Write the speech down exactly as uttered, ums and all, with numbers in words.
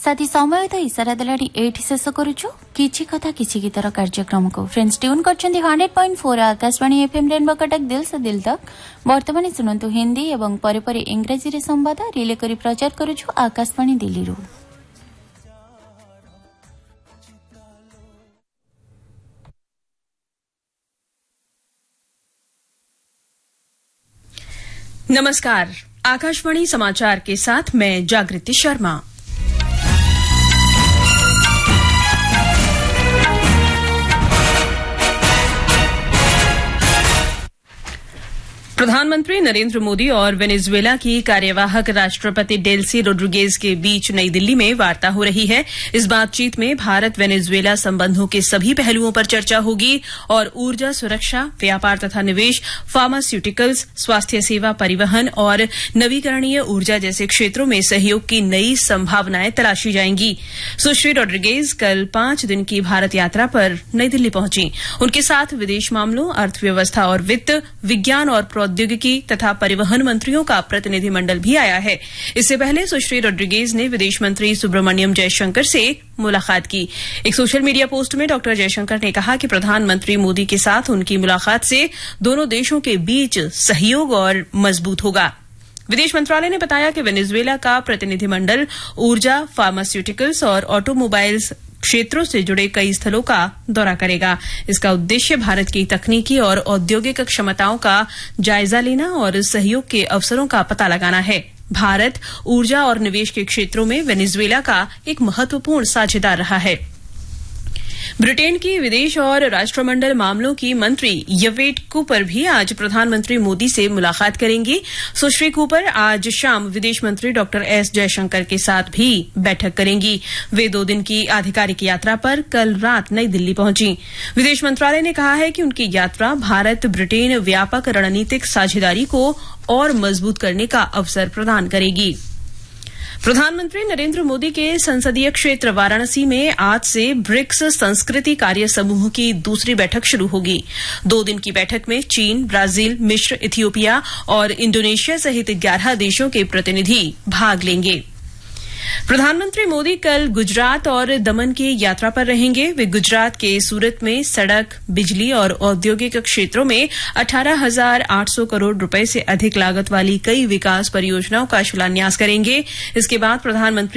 साथी समय तो इशारा देलानी एठी शेष करूछु किछि कथा किछि गीतर कार्यक्रम को friends tune करछन्ती hundred point four Akashvani FM rainbow Cuttack दिल से दिल तक वर्तमान सुनंतु हिंदी एवं परे परे इंग्रजी रे संवाद रिले करी प्रचार करूछु आकाशवाणी दिल्ली रो। नमस्कार, आकाशवाणी समाचार के साथ मैं जागृति शर्मा। प्रधानमंत्री नरेंद्र मोदी और वेनेजुएला की कार्यवाहक राष्ट्रपति डेल्सी रोड्रिगेज के बीच नई दिल्ली में वार्ता हो रही है। इस बातचीत में भारत वेनेजुएला संबंधों के सभी पहलुओं पर चर्चा होगी और ऊर्जा सुरक्षा, व्यापार तथा निवेश, फार्मास्यूटिकल्स, स्वास्थ्य सेवा, परिवहन और नवीकरणीय ऊर्जा जैसे क्षेत्रों में सहयोग की नई संभावनाएं तलाशी जाएंगी। सुश्री रोड्रिगेज कल पांच दिन की भारत यात्रा पर नई दिल्ली पहुंची। उनके साथ विदेश मामलों, अर्थव्यवस्था और वित्त, विज्ञान और प्रौद्योगिकी तथा परिवहन मंत्रियों का प्रतिनिधिमंडल भी आया है। इससे पहले सुश्री रोड्रिगेज ने विदेश मंत्री सुब्रमण्यम जयशंकर से मुलाकात की। एक सोशल मीडिया पोस्ट में डॉक्टर जयशंकर ने कहा कि प्रधानमंत्री मोदी के साथ उनकी मुलाकात से दोनों देशों के बीच सहयोग और मजबूत होगा। विदेश मंत्रालय ने बताया कि वेनेजुएला का प्रतिनिधिमंडल ऊर्जा, फार्मास्यूटिकल्स और ऑटोमोबाइल्स क्षेत्रों से जुड़े कई स्थलों का दौरा करेगा। इसका उद्देश्य भारत की तकनीकी और औद्योगिक क्षमताओं का जायजा लेना और सहयोग के अवसरों का पता लगाना है। भारत ऊर्जा और निवेश के क्षेत्रों में वेनेजुएला का एक महत्वपूर्ण साझेदार रहा है। ब्रिटेन की विदेश और राष्ट्रमंडल मामलों की मंत्री यवेट कूपर भी आज प्रधानमंत्री मोदी से मुलाकात करेंगी। सुश्री कूपर आज शाम विदेश मंत्री डॉक्टर एस जयशंकर के साथ भी बैठक करेंगी। वे दो दिन की आधिकारिक यात्रा पर कल रात नई दिल्ली पहुंची। विदेश मंत्रालय ने कहा है कि उनकी यात्रा भारत ब्रिटेन व्यापक रणनीतिक साझेदारी को और मजबूत करने का अवसर प्रदान करेगी। प्रधानमंत्री नरेंद्र मोदी के संसदीय क्षेत्र वाराणसी में आज से ब्रिक्स संस्कृति कार्य समूह की दूसरी बैठक शुरू होगी। दो दिन की बैठक में चीन, ब्राजील, मिस्र, इथियोपिया और इंडोनेशिया सहित ग्यारह देशों के प्रतिनिधि भाग लेंगे। प्रधानमंत्री मोदी कल गुजरात और दमन की यात्रा पर रहेंगे। वे गुजरात के सूरत में सड़क, बिजली और औद्योगिक क्षेत्रों में अठारह हजार आठ सौ करोड़ रुपए से अधिक लागत वाली कई विकास परियोजनाओं का शिलान्यास करेंगे। इसके बाद प्रधानमंत्री